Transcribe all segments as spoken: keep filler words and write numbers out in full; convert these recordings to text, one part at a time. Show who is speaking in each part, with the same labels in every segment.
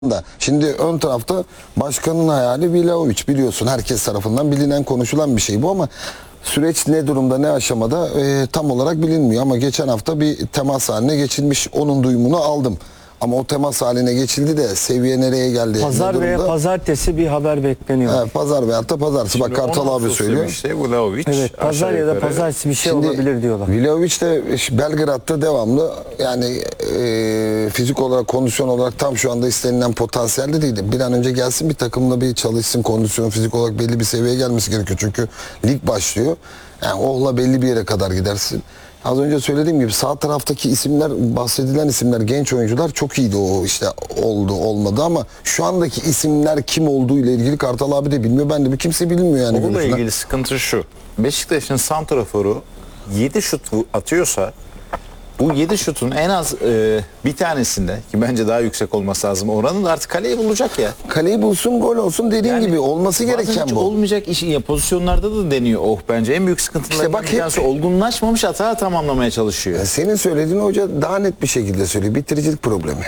Speaker 1: da. Şimdi ön tarafta başkanın hayali Vlahovic, biliyorsun, herkes tarafından bilinen, konuşulan bir şey bu, ama süreç ne durumda, ne aşamada e, tam olarak bilinmiyor. Ama geçen hafta bir temas haline geçilmiş, onun duyumunu aldım. Ama o temas haline geçildi de seviye nereye geldi?
Speaker 2: Pazar veya pazartesi bir haber bekleniyor.
Speaker 1: Evet, pazar veyahut da pazartesi. Bak Kartal abi söylüyor.
Speaker 3: Işte, Vlahovic,
Speaker 2: evet, pazar ya da pazartesi bir şey
Speaker 1: Şimdi,
Speaker 2: olabilir diyorlar.
Speaker 1: Vlahovic de Belgrad'da devamlı, yani e, fizik olarak, kondisyon olarak tam şu anda istenilen potansiyelde değildi. Bir an önce gelsin, bir takımla bir çalışsın, kondisyon fizik olarak belli bir seviyeye gelmesi gerekiyor. Çünkü lig başlıyor. Yani ohla belli bir yere kadar gidersin. Az önce söylediğim gibi sağ taraftaki isimler, bahsedilen isimler, genç oyuncular çok iyiydi, o işte oldu olmadı, ama şu andaki isimler kim olduğu ile ilgili Kartal abi de bilmiyor, ben de, bir kimse bilmiyor yani.
Speaker 3: Bununla ilgili sıkıntı şu: Beşiktaş'ın santraforu yedi şut atıyorsa, bu yedi şutun en az e, bir tanesinde, ki bence daha yüksek olması lazım oranın, da artık kaleyi bulacak ya.
Speaker 1: Kaleyi bulsun, gol olsun, dediğin
Speaker 3: Yani
Speaker 1: gibi olması gereken
Speaker 3: hiç
Speaker 1: bu.
Speaker 3: olmayacak işin ya, pozisyonlarda da deniyor. Oh, bence en büyük sıkıntılardan
Speaker 1: İşte bak,
Speaker 3: bir tanesi,
Speaker 1: hep
Speaker 3: olgunlaşmamış hata tamamlamaya çalışıyor.
Speaker 1: Ya senin söylediğin hoca daha net bir şekilde söylüyor. Bitiricilik problemi.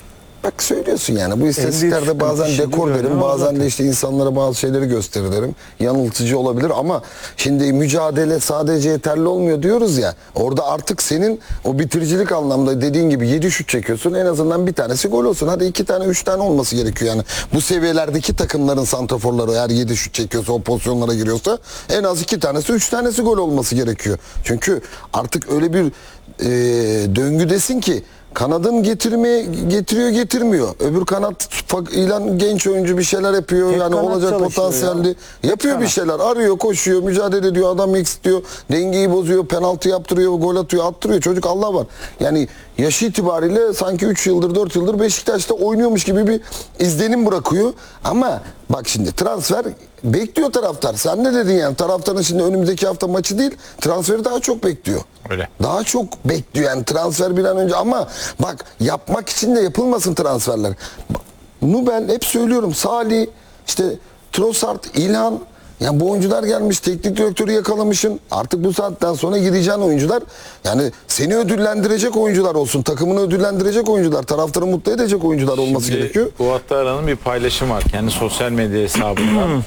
Speaker 1: Bak söylüyorsun yani. Bu istatistiklerde bazen dekor derim, bazen de işte insanlara bazı şeyleri gösteririm. Yanıltıcı olabilir ama şimdi mücadele sadece yeterli olmuyor diyoruz ya. Orada artık senin o bitiricilik anlamda dediğin gibi yedi şut çekiyorsun. En azından bir tanesi gol olsun. Hadi iki tane, üç tane olması gerekiyor yani. Bu seviyelerdeki takımların santraforları eğer yedi şut çekiyorsa, o pozisyonlara giriyorsa, en az iki tanesi, üç tanesi gol olması gerekiyor. Çünkü artık öyle bir e, döngüdesin ki kanadın getirmeye getiriyor, getirmiyor. Öbür kanat ilan genç oyuncu bir şeyler yapıyor.
Speaker 2: Tek
Speaker 1: yani olacak potansiyelli. Ya. Yapıyor bir şeyler. Arıyor, koşuyor, mücadele ediyor. Adam istiyor. Dengeyi bozuyor. Penaltı yaptırıyor, gol atıyor, attırıyor. Çocuk Allah var. Yani yaşı itibariyle sanki üç yıldır, dört yıldır Beşiktaş'ta oynuyormuş gibi bir izlenim bırakıyor. Ama bak şimdi transfer bekliyor taraftar. Sen ne dedin yani? Taraftarın şimdi önümüzdeki hafta maçı değil, transferi daha çok bekliyor.
Speaker 3: Öyle.
Speaker 1: Daha çok bekliyor yani transfer bir an önce, ama bak yapmak için de yapılmasın transferler. Bunu ben hep söylüyorum. Salih, işte Trossard, İlhan, yani bu oyuncular gelmiş, teknik direktörü yakalamışsın. Artık bu saatten sonra gideceğin oyuncular, yani seni ödüllendirecek oyuncular olsun, takımını ödüllendirecek oyuncular, taraftarı mutlu edecek oyuncular olması
Speaker 3: Şimdi,
Speaker 1: gerekiyor.
Speaker 3: Fuat Tarhan'ın bir paylaşım var kendi sosyal medya hesabından.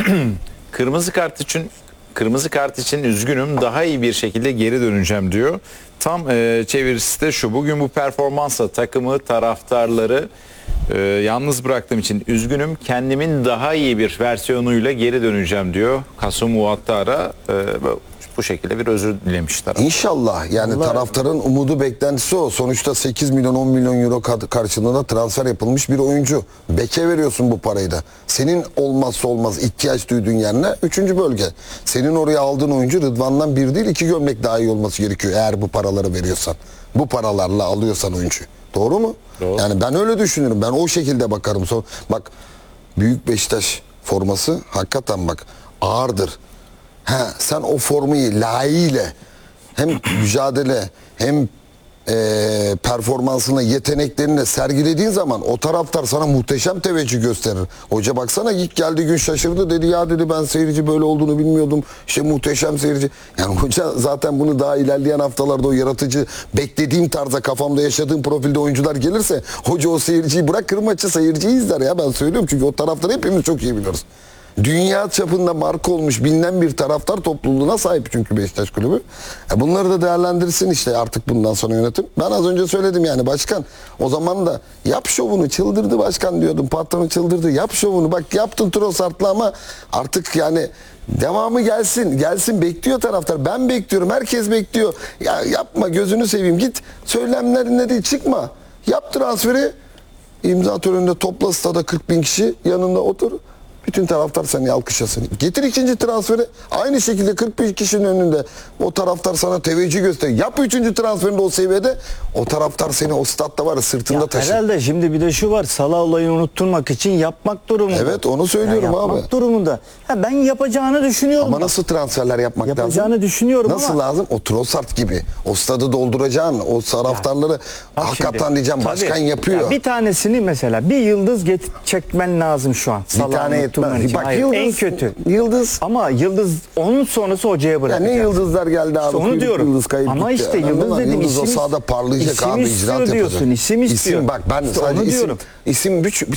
Speaker 3: Kırmızı kart için Kırmızı kart için üzgünüm, daha iyi bir şekilde geri döneceğim diyor. Tam e, çevirisi de şu: bugün bu performansla takımı, taraftarları e, yalnız bıraktığım için üzgünüm. Kendimin daha iyi bir versiyonuyla geri döneceğim diyor Kasım Fuat Tarhan. E, bu şekilde bir özür dilemişler.
Speaker 1: İnşallah yani
Speaker 2: Allah,
Speaker 1: taraftarın umudu, beklentisi o. Sonuçta sekiz milyon, on milyon euro karşılığında transfer yapılmış bir oyuncu. Beke veriyorsun bu parayı da. Senin olmazsa olmaz ihtiyaç duyduğun yerine üçüncü bölge. Senin oraya aldığın oyuncu Rıdvan'dan bir değil, iki gömlek daha iyi olması gerekiyor eğer bu paraları veriyorsan. Bu paralarla alıyorsan oyuncu. Doğru mu?
Speaker 3: Doğru.
Speaker 1: Yani ben öyle düşünürüm. Ben o şekilde bakarım. Bak, Büyük Beşiktaş forması hakikaten bak ağırdır. Ha, sen o formayı layığıyla hem mücadele hem e, performansını, yeteneklerini sergilediğin zaman o taraftar sana muhteşem teveccüh gösterir. Hoca baksana, ilk geldiği gün şaşırdı, dedi ya, dedi ben seyirci böyle olduğunu bilmiyordum. İşte muhteşem seyirci. Yani hoca zaten bunu daha ilerleyen haftalarda o yaratıcı, beklediğim tarza, kafamda yaşadığım profilde oyuncular gelirse, hoca o seyirciyi bırakır, maçı seyirciyi izler ya, ben söylüyorum, çünkü o taraftarı hepimiz çok iyi biliyoruz. Dünya çapında marka olmuş, bilinen bir taraftar topluluğuna sahip çünkü Beşiktaş Kulübü. E bunları da değerlendirsin işte artık bundan sonra yönetim. Ben az önce söyledim yani, başkan o zaman da yap şovunu, çıldırdı başkan diyordum, patronu çıldırdı, yap şovunu, bak yaptın Trossard'la, ama artık yani devamı gelsin, gelsin, bekliyor taraftar. Ben bekliyorum, herkes bekliyor. Ya yapma, gözünü seveyim, git söylemlerine değil, çıkma, yap transferi, imza töreninde topla stada kırk bin kişi, yanında otur. Bütün taraftar seni alkışlasın. Getir ikinci transferi. Aynı şekilde kırk bir kişinin önünde o taraftar sana teveccüh gösterir. Yap üçüncü transferinde o seviyede. O taraftar seni o statta var ya, sırtında
Speaker 2: Ya
Speaker 1: taşır.
Speaker 2: herhalde şimdi bir de şu var. Salah olayını unutturmak için yapmak durumunda.
Speaker 1: Evet, onu söylüyorum
Speaker 2: yani yapmak
Speaker 1: abi.
Speaker 2: Yapmak durumunda. Ha, ben yapacağını düşünüyorum.
Speaker 1: Ama nasıl transferler yapmak
Speaker 2: Yapacağını
Speaker 1: lazım?
Speaker 2: Yapacağını düşünüyorum
Speaker 1: nasıl
Speaker 2: ama.
Speaker 1: Nasıl lazım? O Trossard gibi. O stadı dolduracaksın. O taraftarları ya, hakikaten şimdi, diyeceğim, başkan
Speaker 2: tabii,
Speaker 1: yapıyor.
Speaker 2: Ya bir tanesini mesela bir yıldız get çekmen lazım şu an.
Speaker 1: Bir tane yeter
Speaker 2: turnuvan
Speaker 1: Bak,
Speaker 2: için.
Speaker 1: bak,
Speaker 2: Hayır,
Speaker 1: Yıldız,
Speaker 2: en kötü.
Speaker 1: Yıldız.
Speaker 2: Ama Yıldız onun sonrası hocaya
Speaker 1: Ya
Speaker 2: bırakacak.
Speaker 1: ne yıldızlar geldi abi.
Speaker 2: İşte onu
Speaker 1: kuyruk
Speaker 2: diyorum.
Speaker 1: Yıldız kayıp
Speaker 2: Ama
Speaker 1: gitti.
Speaker 2: işte
Speaker 1: Anladın
Speaker 2: Yıldız
Speaker 1: mı?
Speaker 2: dedim,
Speaker 1: Yıldız o
Speaker 2: isim-
Speaker 1: sahada parlayacak
Speaker 2: isim
Speaker 1: abi.
Speaker 2: istiyor
Speaker 1: icraat
Speaker 2: diyorsun,
Speaker 1: yapacak.
Speaker 2: isim istiyor.
Speaker 1: İsim bak ben
Speaker 2: İşte
Speaker 1: sadece
Speaker 2: onu
Speaker 1: isim,
Speaker 2: diyorum.
Speaker 1: isim, bir,